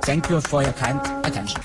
Thank you for your kind attention.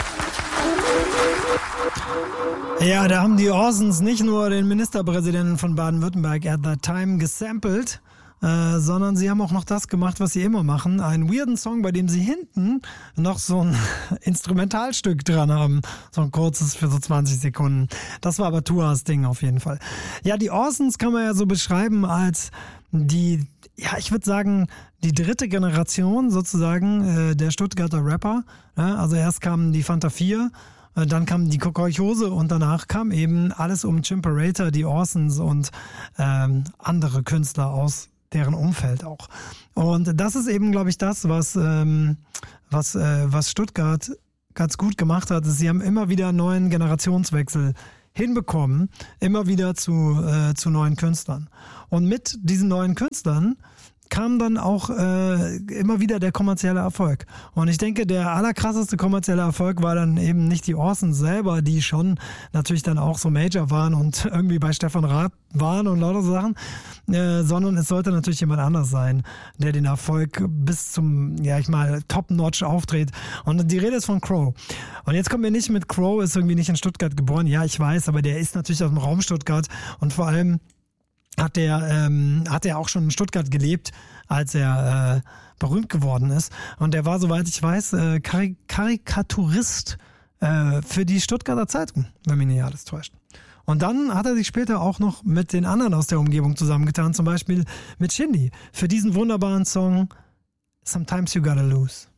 Ja, da haben die Orsons nicht nur den Ministerpräsidenten von Baden-Württemberg at that time gesampelt, sondern sie haben auch noch das gemacht, was sie immer machen. Einen weirden Song, bei dem sie hinten noch so ein Instrumentalstück dran haben. So ein kurzes für so 20 Sekunden. Das war aber Tuas Ding auf jeden Fall. Ja, die Orsons kann man ja so beschreiben als die, ja, ich würde sagen, die dritte Generation sozusagen der Stuttgarter Rapper. Ja, also erst kamen die Fanta 4, dann kam die Kolchose und danach kam eben alles um Chimperator, die Orsons und andere Künstler aus deren Umfeld auch. Und das ist eben, glaube ich, das, was Stuttgart ganz gut gemacht hat. Sie haben immer wieder einen neuen Generationswechsel hinbekommen, immer wieder zu neuen Künstlern. Und mit diesen neuen Künstlern kam dann auch immer wieder der kommerzielle Erfolg. Und ich denke, der allerkrasseste kommerzielle Erfolg war dann eben nicht die Orsons selber, die schon natürlich dann auch so Major waren und irgendwie bei Stefan Raab waren und lauter Sachen, sondern es sollte natürlich jemand anders sein, der den Erfolg bis zum, ja ich mal, Top-Notch aufdreht. Und die Rede ist von Crow. Und jetzt kommen wir nicht mit Crow, ist irgendwie nicht in Stuttgart geboren. Ja, ich weiß, aber der ist natürlich aus dem Raum Stuttgart und vor allem hat er auch schon in Stuttgart gelebt, als er berühmt geworden ist. Und er war, soweit ich weiß, Karikaturist für die Stuttgarter Zeitung, wenn mich nicht alles täuscht. Und dann hat er sich später auch noch mit den anderen aus der Umgebung zusammengetan, zum Beispiel mit Shindy, für diesen wunderbaren Song Sometimes You Gotta Lose.